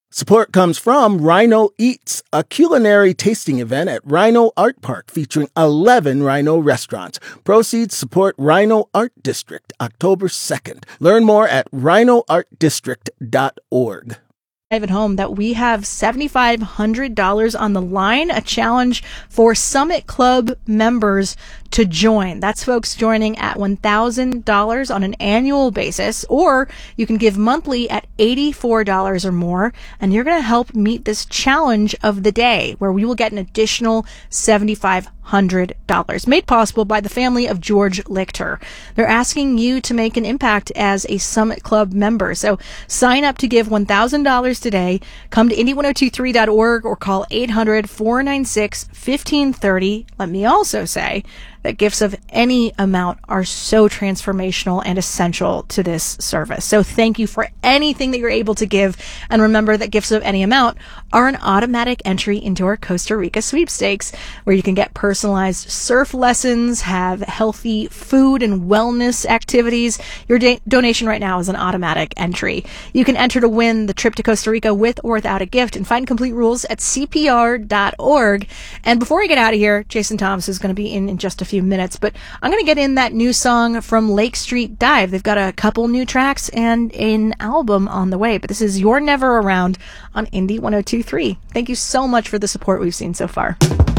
Support comes from Rhino Eats, a culinary tasting event at Rhino Art Park featuring 11 Rhino restaurants. Proceeds support Rhino Art District, October 2nd. Learn more at rhinoartdistrict.org. At home that we have $7,500 on the line, a challenge for Summit Club members to join. That's folks joining at $1,000 on an annual basis, or you can give monthly at $84 or more, and you're going to help meet this challenge of the day where we will get an additional $7,500 made possible by the family of George Lichter. They're asking you to make an impact as a Summit Club member. So sign up to give $1,000 today. Come to Indy1023.org or call 800-496-1530. Let me also say that gifts of any amount are so transformational and essential to this service. So thank you for anything that you're able to give. And remember that gifts of any amount are an automatic entry into our Costa Rica sweepstakes, where you can get personalized surf lessons, have healthy food and wellness activities. Your donation right now is an automatic entry. You can enter to win the trip to Costa Rica with or without a gift, and find complete rules at CPR.org. And before I get out of here, Jason Thomas is going to be in just a few minutes, but I'm going to get in that new song from Lake Street Dive. They've got a couple new tracks and an album on the way, but this is You're Never Around on Indy 1023. Thank you so much for the support we've seen so far.